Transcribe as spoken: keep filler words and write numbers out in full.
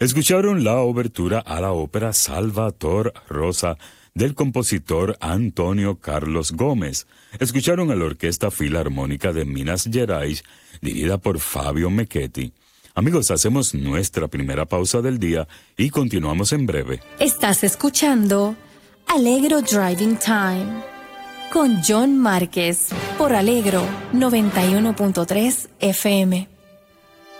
Escucharon la obertura a la ópera Salvator Rosa del compositor Antonio Carlos Gómez. Escucharon a la Orquesta Filarmónica de Minas Gerais, dirigida por Fabio Mechetti. Amigos, hacemos nuestra primera pausa del día y continuamos en breve. Estás escuchando Alegro Driving Time con John Márquez por Alegro noventa y uno punto tres F M.